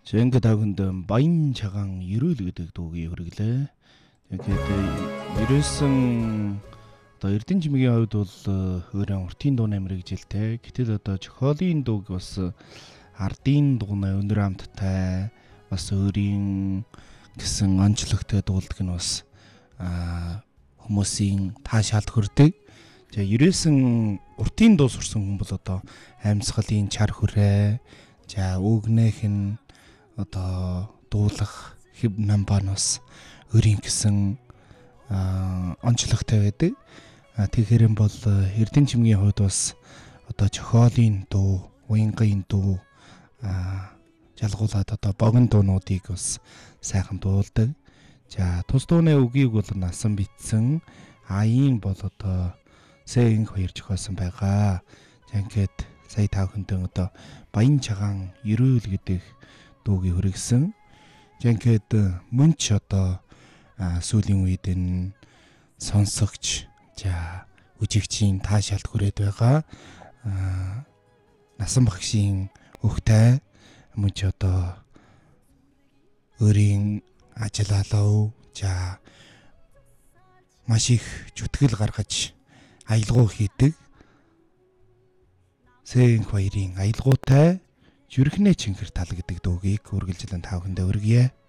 Жинхэнэ тавханд баян чагаан ерөөл гэдэг дуугийн хүргэлээ. Тэгээд ерөөсөн одоо Эрдэнэ жимгийн хувьд бол өөрөө уртын дууны мэрэгжилтэй. Гэтэл одоо Чохолын дууг бас ардын дууны өнөр амттай бас өөрийн гэсэн онцлогтой дуулдаг нь бас хүмүүсийн таашаалд хүрдэг. За ерөөсөн уртын дуу сурсан хүн бол одоо амьсгалын чар хүрээ, за үгнийх нь одоо дуулах хэв намбанаас өөрийн гэсэн онцлогтой байдаг. Тэгэхээр юм бол Эрдэнэ чимгийн хувьд бас одоо Чохолын дуу, Уянгын дуу жалгуулад одоо богино дуунуудыг бас сайхан дуулдаг. За тус дууны үгийг бол насан битсэн, аян бол одоо Сэнг хоёр зохиосон байгаа. За ингээд сая тавхандан одоо баян чагаан ерөөл гэдэг дуугийн хүргэсэн. За ингээд мөн ч одоо сүүлийн үед энэ сонсогч, за үжигчийн таашаалт хүрээд байгаа. Насан багшийн өгтэй мөн ч одоо өөрийн ажиллалаа, за маш их зүтгэл гаргаж аялгау хийдэг Сэнг хоёрын аялгаутай Зүрхнээ чингэр тал гэдэг дуугийг үргэлжлэн тавхандаа өргөе.